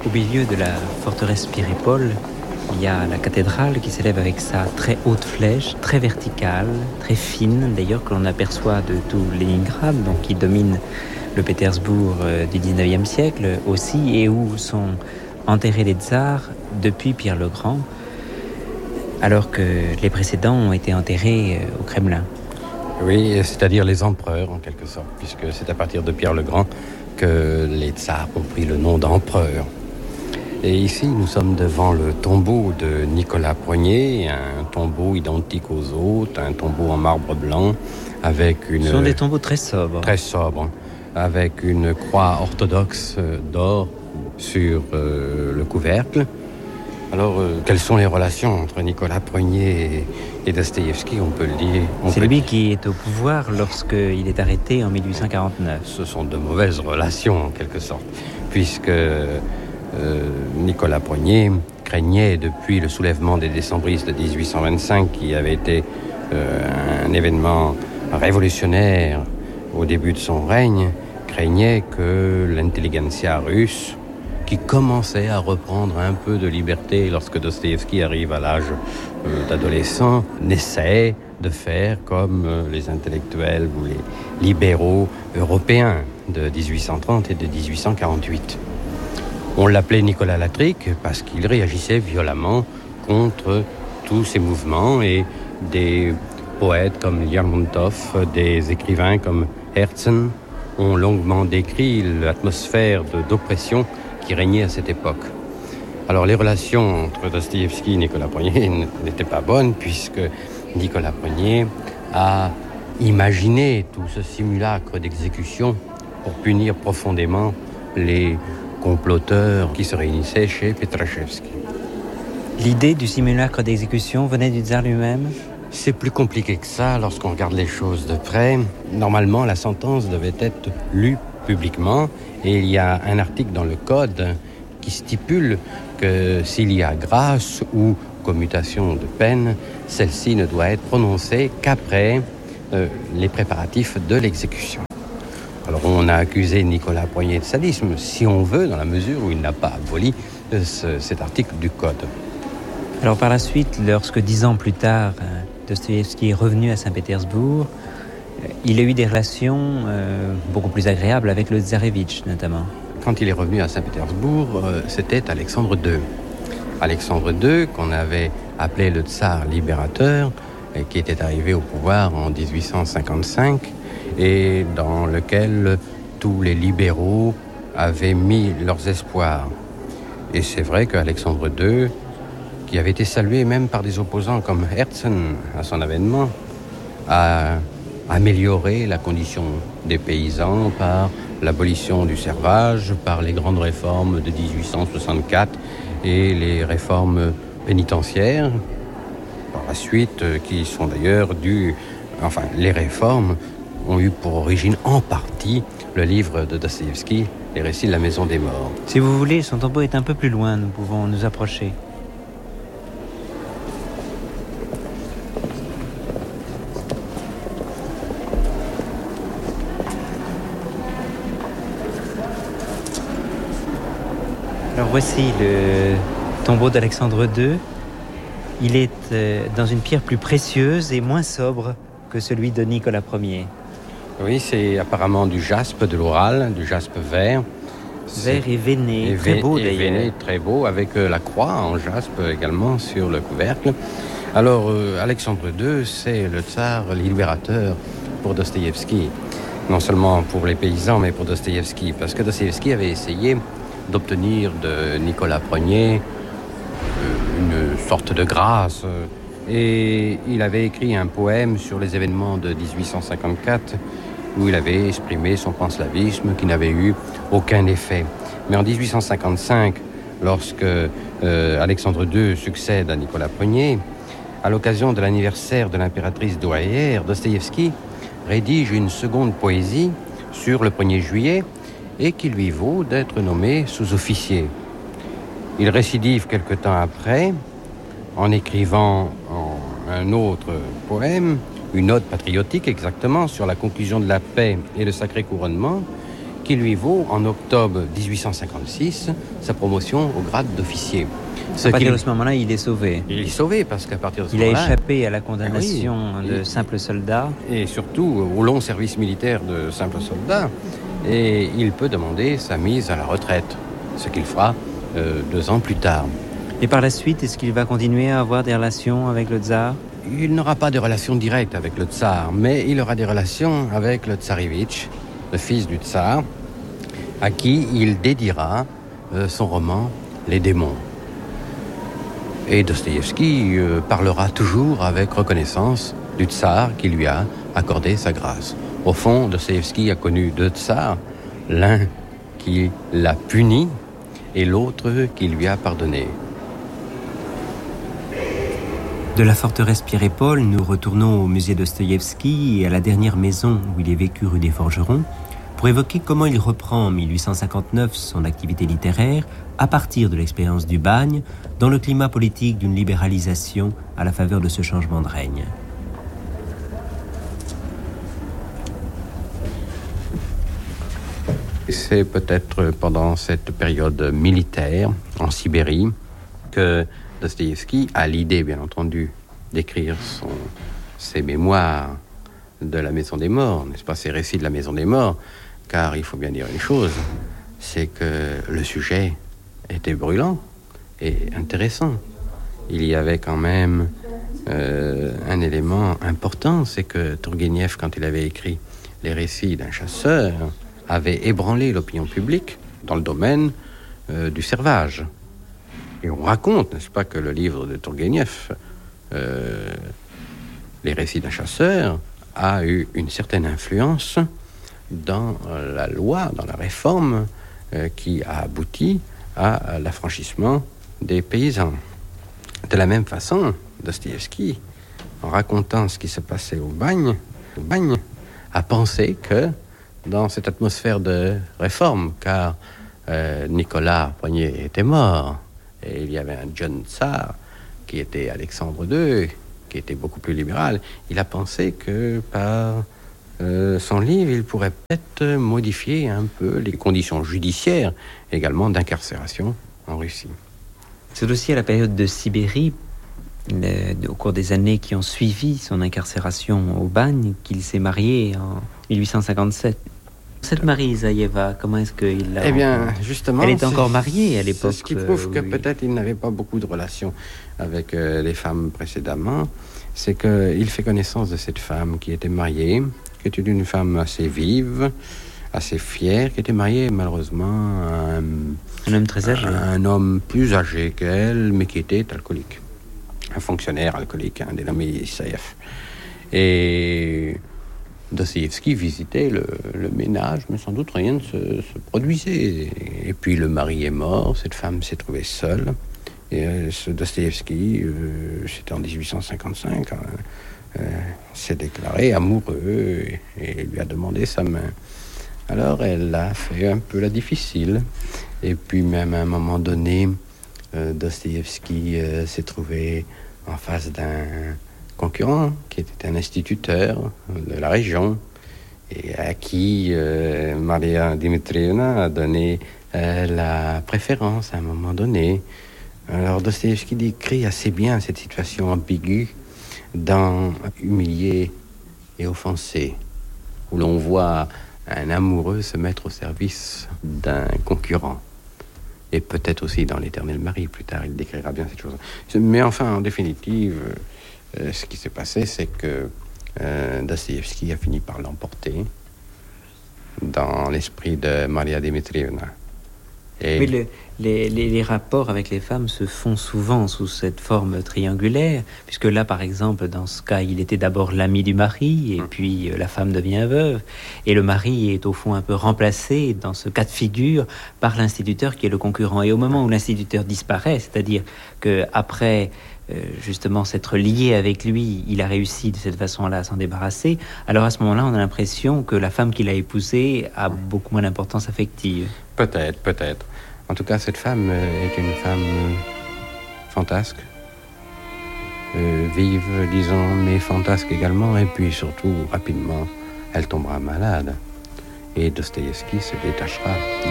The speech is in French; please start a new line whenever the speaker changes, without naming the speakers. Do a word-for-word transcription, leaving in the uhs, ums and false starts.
Au milieu de la forteresse Pierre-et-Paul, il y a la cathédrale qui s'élève avec sa très haute flèche, très verticale, très fine, d'ailleurs que l'on aperçoit de tout Leningrad, donc qui domine le Pétersbourg du dix-neuvième siècle aussi, et où sont enterrés les tsars depuis Pierre le Grand, alors que les précédents ont été enterrés au Kremlin.
Oui, c'est-à-dire les empereurs en quelque sorte, puisque c'est à partir de Pierre le Grand que les tsars ont pris le nom d'empereur. Et ici, nous sommes devant le tombeau de Nicolas Ier, un tombeau identique aux autres, un tombeau en marbre blanc, avec une...
Ce sont des tombeaux très sobres.
Très sobres, avec une croix orthodoxe d'or sur euh, le couvercle. Alors, euh, quelles sont les relations entre Nicolas Ier et, et Dostoïevski, on peut le dire. On
C'est
peut
lui
dire.
qui est au pouvoir lorsqu'il est arrêté en mille huit cent quarante-neuf.
Ce sont de mauvaises relations, en quelque sorte, puisque euh, Nicolas Ier craignait, depuis le soulèvement des décembristes de dix-huit cent vingt-cinq, qui avait été euh, un événement révolutionnaire au début de son règne, craignait que l'intelligentsia russe, qui commençait à reprendre un peu de liberté lorsque Dostoïevski arrive à l'âge euh, d'adolescent, n'essaie de faire comme euh, les intellectuels ou les libéraux européens de dix-huit cent trente et de dix-huit cent quarante-huit. On l'appelait Nicolas Latrique parce qu'il réagissait violemment contre tous ces mouvements, et des poètes comme Lermontov, des écrivains comme Herzen ont longuement décrit l'atmosphère de, d'oppression qui régnait à cette époque. Alors les relations entre Dostoïevski et Nicolas Ier n'étaient pas bonnes, puisque Nicolas Ier a imaginé tout ce simulacre d'exécution pour punir profondément les comploteurs qui se réunissaient chez Petrachevski.
L'idée du simulacre d'exécution venait du tsar lui-même ?
C'est plus compliqué que ça lorsqu'on regarde les choses de près. Normalement, la sentence devait être lue publiquement, et il y a un article dans le code qui stipule que s'il y a grâce ou commutation de peine, celle-ci ne doit être prononcée qu'après euh, les préparatifs de l'exécution. Alors on a accusé Nicolas Ier de sadisme, si on veut, dans la mesure où il n'a pas aboli euh, ce, cet article du code.
Alors par la suite, lorsque dix ans plus tard, Dostoïevski est revenu à Saint-Pétersbourg, il a eu des relations euh, beaucoup plus agréables avec le tsarevitch notamment.
Quand il est revenu à Saint-Pétersbourg, euh, c'était Alexandre deux. Alexandre deux, qu'on avait appelé le tsar libérateur, et qui était arrivé au pouvoir en dix-huit cent cinquante-cinq, et dans lequel tous les libéraux avaient mis leurs espoirs. Et c'est vrai qu'Alexandre deux, qui avait été salué même par des opposants comme Herzen à son avènement, a amélioré la condition des paysans par l'abolition du servage, par les grandes réformes de dix-huit cent soixante-quatre et les réformes pénitentiaires, par la suite, qui sont d'ailleurs dues, enfin, les réformes ont eu pour origine en partie le livre de Dostoïevski, Les récits de la maison des morts.
Si vous voulez, son tombeau est un peu plus loin, nous pouvons nous approcher. Alors voici le tombeau d'Alexandre deux. Il est euh, dans une pierre plus précieuse et moins sobre que celui de Nicolas Ier.
Oui, c'est apparemment du jaspe de l'Oural, du jaspe vert.
Vert et veiné, et très beau d'ailleurs.
Veiné, très beau, avec euh, la croix en jaspe également sur le couvercle. Alors, euh, Alexandre deux, c'est le tsar libérateur pour Dostoïevski. Non seulement pour les paysans, mais pour Dostoïevski. Parce que Dostoïevski avait essayé d'obtenir de Nicolas Ier une sorte de grâce. Et il avait écrit un poème sur les événements de dix-huit cent cinquante-quatre où il avait exprimé son panslavisme qui n'avait eu aucun effet. Mais en dix-huit cent cinquante-cinq, lorsque euh, Alexandre deux succède à Nicolas Ier, à l'occasion de l'anniversaire de l'impératrice douairière, Dostoïevski rédige une seconde poésie sur le premier juillet et qui lui vaut d'être nommé sous-officier. Il récidive quelque temps après en écrivant en un autre poème, une ode patriotique exactement, sur la conclusion de la paix et le sacré couronnement, qui lui vaut, en octobre dix-huit cent cinquante-six, sa promotion au grade d'officier.
Ce à partir de ce moment-là, il est sauvé.
Il est sauvé parce qu'à partir de ce
il
moment-là...
Il a échappé à la condamnation oui, de
il,
simple soldat.
Et surtout au long service militaire de simple soldat. Et il peut demander sa mise à la retraite, ce qu'il fera euh, deux ans plus tard.
Et par la suite, est-ce qu'il va continuer à avoir des relations avec le tsar ?
Il n'aura pas de relations directes avec le tsar, mais il aura des relations avec le tsarevitch, le fils du tsar, à qui il dédiera euh, son roman « Les démons ». Et Dostoïevski euh, parlera toujours avec reconnaissance du tsar qui lui a accordé sa grâce. Au fond, Dostoïevski a connu deux tsars, l'un qui l'a puni et l'autre qui lui a pardonné.
De la forteresse Pierre-et-Paul, nous retournons au musée Dostoïevski et à la dernière maison où il est vécu rue des Forgerons pour évoquer comment il reprend en dix-huit cent cinquante-neuf son activité littéraire à partir de l'expérience du bagne dans le climat politique d'une libéralisation à la faveur de ce changement de règne.
C'est peut-être pendant cette période militaire en Sibérie que Dostoïevski a l'idée, bien entendu, d'écrire son, ses mémoires de la Maison des Morts, n'est-ce pas, ses récits de la Maison des Morts, car il faut bien dire une chose, c'est que le sujet était brûlant et intéressant. Il y avait quand même euh, un élément important, c'est que Tourgueniev, quand il avait écrit les récits d'un chasseur, avait ébranlé l'opinion publique dans le domaine euh, du servage. Et on raconte, n'est-ce pas, que le livre de Tourgueniev, euh, les récits d'un chasseur, a eu une certaine influence dans la loi, dans la réforme euh, qui a abouti à l'affranchissement des paysans. De la même façon, Dostoïevski, en racontant ce qui se passait au bagne, au bagne, a pensé que dans cette atmosphère de réforme, car euh, Nicolas Ier était mort, et il y avait un jeune tsar qui était Alexandre deux, qui était beaucoup plus libéral. Il a pensé que par euh, son livre, il pourrait peut-être modifier un peu les conditions judiciaires, également d'incarcération en Russie.
C'est aussi à la période de Sibérie, le, au cours des années qui ont suivi son incarcération au bagne, qu'il s'est marié en dix-huit cent cinquante-sept. Cette Marie Isaïeva, comment est-ce qu'il l'a...
Eh bien, justement...
Elle est encore mariée à l'époque.
C'est ce qui prouve
euh,
que
oui.
peut-être il n'avait pas beaucoup de relations avec euh, les femmes précédemment. C'est qu'il fait connaissance de cette femme qui était mariée, qui était une femme assez vive, assez fière, qui était mariée malheureusement à un,
un homme très âgé.
À un homme plus âgé qu'elle, mais qui était alcoolique. Un fonctionnaire alcoolique, un dénommé Isaïev. Et... Dostoïevski visitait le, le ménage, mais sans doute rien ne se, se produisait. Et puis le mari est mort, cette femme s'est trouvée seule. Et euh, ce Dostoïevski, euh, c'était en dix-huit cent cinquante-cinq, euh, s'est déclaré amoureux et, et lui a demandé sa main. Alors elle a fait un peu la difficile. Et puis même à un moment donné, euh, Dostoïevski euh, s'est trouvé en face d'un concurrent qui était un instituteur de la région et à qui euh, Maria Dmitrievna a donné euh, la préférence à un moment donné. Alors Dostoïevski décrit assez bien cette situation ambiguë dans Humilié et offensé, où l'on voit un amoureux se mettre au service d'un concurrent. Et peut-être aussi dans L'Éternel Mari, plus tard il décrira bien cette chose. Mais enfin, en définitive, Euh, ce qui s'est passé, c'est que euh, Dostoïevski a fini par l'emporter dans l'esprit de Maria Dmitrievna. Et...
Oui, le, les, les, les rapports avec les femmes se font souvent sous cette forme triangulaire, puisque là, par exemple, dans ce cas, il était d'abord l'ami du mari, et mmh. puis euh, la femme devient veuve, et le mari est au fond un peu remplacé dans ce cas de figure par l'instituteur qui est le concurrent. Et au moment où l'instituteur disparaît, c'est-à-dire qu'après euh, justement s'être lié avec lui, il a réussi de cette façon-là à s'en débarrasser, alors à ce moment-là, on a l'impression que la femme qu'il a épousée a beaucoup moins d'importance affective.
Peut-être, peut-être. En tout cas, cette femme est une femme fantasque, euh, vive, disons, mais fantasque également, et puis surtout, rapidement, elle tombera malade. et Dostoïevski se détachera